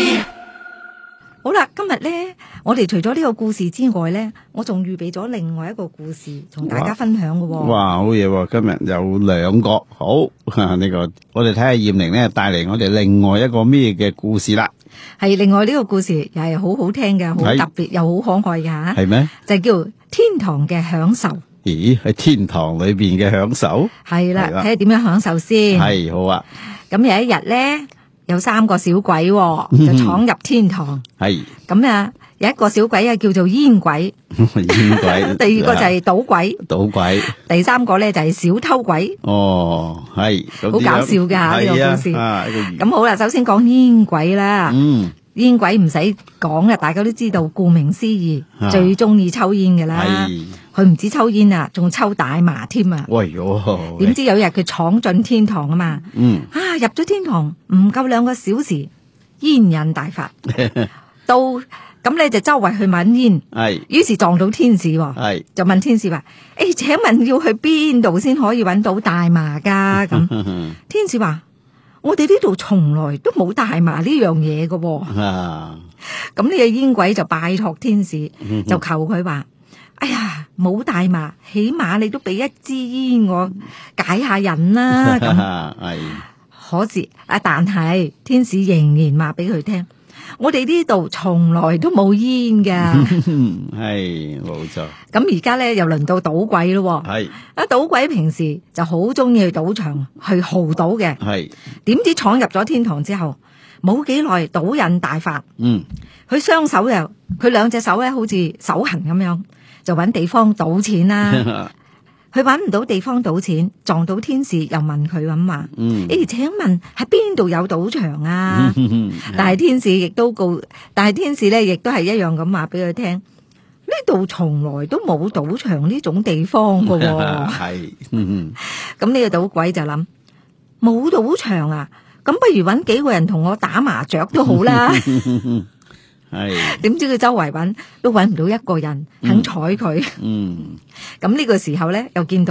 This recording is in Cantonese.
好啦，今日咧，我哋除咗呢個故事之外咧，我仲預備咗另外一個故事同大家分享嘅喎。 哇，好嘢喎！今日有兩個，好呢個，我哋睇下艷玲咧帶嚟我哋另外一個咩嘅故事啦。 係另外呢個故事又係好好聽嘅，好特別又好可愛嘅吓。 係咩？ 就叫天堂嘅享受。 咦，喺天堂裏邊嘅享受？ 係啦，睇下點樣享受先。 係好啊。 咁有一日咧，有3個小鬼就闖入天堂。 係。 咁啊，有一個小鬼啊叫做煙鬼。 煙鬼。 第二個就係賭鬼。 賭鬼。第 3個咧就係小偷鬼。 哦，係。 好搞笑噶呢個故事。咁好啦，首先講煙鬼啦。煙鬼唔使講啦，大家都知道，顧名思義，最中意抽煙嘅啦。佢唔止抽煙啊，仲抽大麻添啊！ 喂喲， 點知有日佢闖進天堂啊嘛？入咗天堂唔夠2個小時，煙癮大發，到咁咧就周圍去搵煙，於是撞到天使，就問天使話：請問要去邊度先可以搵到大麻噶？咁天使話：我哋呢度從來都冇大麻呢樣嘢噶。咁呢個煙鬼就拜託天使，就求佢話：哎呀，冇大麻，起碼你都俾一支煙我解下癮啦。咁可是但係天使仍然話俾佢聽：我哋呢度從來都冇煙噶。 係冇錯。 咁而家咧又輪到賭鬼咯。係賭鬼平時就好中意去賭場去豪賭嘅。係點知闖入咗天堂之後，冇幾耐賭癮大發。佢雙手佢2隻手咧好似手痕咁樣，就搵地方賭錢啦。佢搵唔到地方賭錢，撞到天使又問佢咁話：請問喺邊度有賭場啊？但係天使咧亦都係一樣咁話俾佢聽：呢度從來都冇賭場呢種地方噶。係咁呢個賭鬼就諗：冇賭場啊，咁不如搵幾個人同我打麻雀都好啦。點知佢周圍搵都搵唔到一個人肯睬佢。咁呢個時候咧，又見到